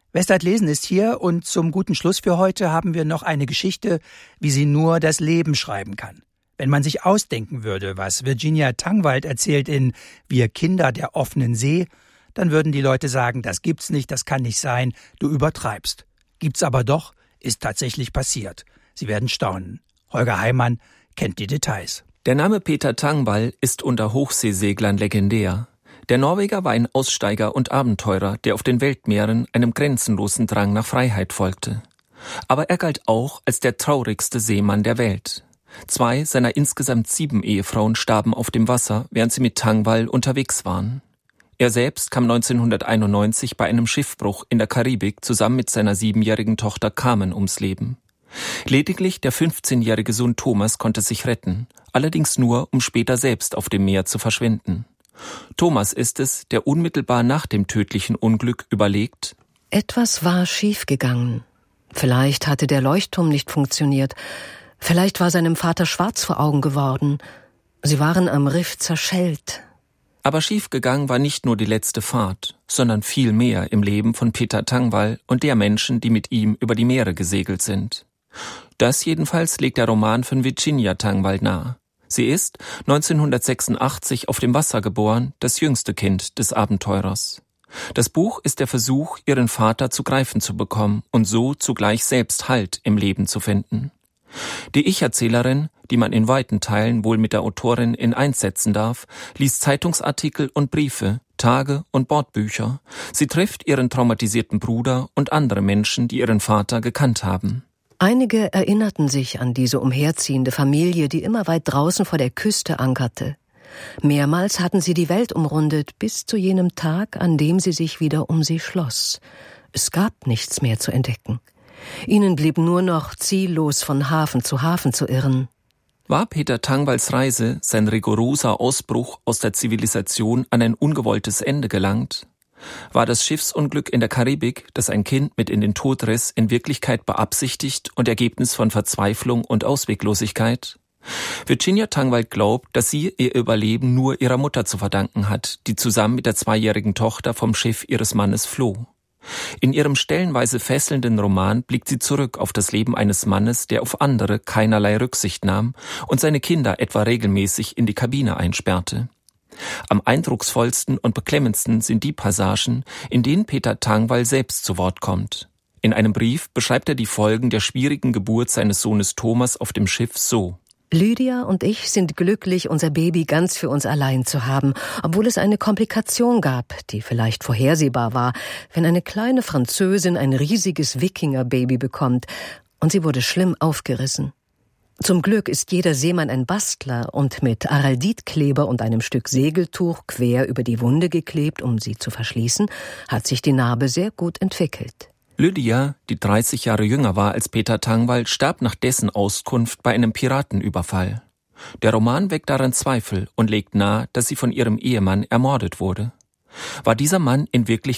Westart Lesen ist hier und zum guten Schluss für heute haben wir noch eine Geschichte, wie sie nur das Leben schreiben kann. Wenn man sich ausdenken würde, was Virginia Tangwald erzählt in Wir Kinder der offenen See, dann würden die Leute sagen, das gibt's nicht, das kann nicht sein, du übertreibst. Gibt's aber doch, ist tatsächlich passiert. Sie werden staunen. Holger Heimann kennt die Details. Der Name Peter Tangwall ist unter Hochseeseglern legendär. Der Norweger war ein Aussteiger und Abenteurer, der auf den Weltmeeren einem grenzenlosen Drang nach Freiheit folgte. Aber er galt auch als der traurigste Seemann der Welt. 2 seiner insgesamt 7 Ehefrauen starben auf dem Wasser, während sie mit Tangwall unterwegs waren. Er selbst kam 1991 bei einem Schiffbruch in der Karibik zusammen mit seiner 7-jährigen Tochter Carmen ums Leben. Lediglich der 15-jährige Sohn Thomas konnte sich retten, allerdings nur, um später selbst auf dem Meer zu verschwinden. Thomas ist es, der unmittelbar nach dem tödlichen Unglück überlegt: Etwas war schiefgegangen. Vielleicht hatte der Leuchtturm nicht funktioniert. Vielleicht war seinem Vater schwarz vor Augen geworden. Sie waren am Riff zerschellt. Aber schiefgegangen war nicht nur die letzte Fahrt, sondern viel mehr im Leben von Peter Tangwall und der Menschen, die mit ihm über die Meere gesegelt sind. Das jedenfalls legt der Roman von Virginia Tangwall nahe. Sie ist 1986 auf dem Wasser geboren, das jüngste Kind des Abenteurers. Das Buch ist der Versuch, ihren Vater zu greifen zu bekommen und so zugleich selbst Halt im Leben zu finden. Die Ich-Erzählerin, die man in weiten Teilen wohl mit der Autorin in eins setzen darf, liest Zeitungsartikel und Briefe, Tage- und Bordbücher. Sie trifft ihren traumatisierten Bruder und andere Menschen, die ihren Vater gekannt haben. Einige erinnerten sich an diese umherziehende Familie, die immer weit draußen vor der Küste ankerte. Mehrmals hatten sie die Welt umrundet, bis zu jenem Tag, an dem sie sich wieder um sie schloss. Es gab nichts mehr zu entdecken. Ihnen blieb nur noch ziellos von Hafen zu irren. War Peter Tangwalls Reise, sein rigoroser Ausbruch aus der Zivilisation, an ein ungewolltes Ende gelangt? War das Schiffsunglück in der Karibik, das ein Kind mit in den Tod riss, in Wirklichkeit beabsichtigt und Ergebnis von Verzweiflung und Ausweglosigkeit? Virginia Tangwall glaubt, dass sie ihr Überleben nur ihrer Mutter zu verdanken hat, die zusammen mit der 2-jährigen Tochter vom Schiff ihres Mannes floh. In ihrem stellenweise fesselnden Roman blickt sie zurück auf das Leben eines Mannes, der auf andere keinerlei Rücksicht nahm und seine Kinder etwa regelmäßig in die Kabine einsperrte. Am eindrucksvollsten und beklemmendsten sind die Passagen, in denen Peter Tangwall selbst zu Wort kommt. In einem Brief beschreibt er die Folgen der schwierigen Geburt seines Sohnes Thomas auf dem Schiff so: Lydia und ich sind glücklich, unser Baby ganz für uns allein zu haben, obwohl es eine Komplikation gab, die vielleicht vorhersehbar war, wenn eine kleine Französin ein riesiges Wikingerbaby bekommt, und sie wurde schlimm aufgerissen. Zum Glück ist jeder Seemann ein Bastler und mit Aralditkleber und einem Stück Segeltuch quer über die Wunde geklebt, um sie zu verschließen, hat sich die Narbe sehr gut entwickelt. Lydia, die 30 Jahre jünger war als Peter Tangwall, starb nach dessen Auskunft bei einem Piratenüberfall. Der Roman weckt daran Zweifel und legt nahe, dass sie von ihrem Ehemann ermordet wurde. War dieser Mann in Wirklichkeit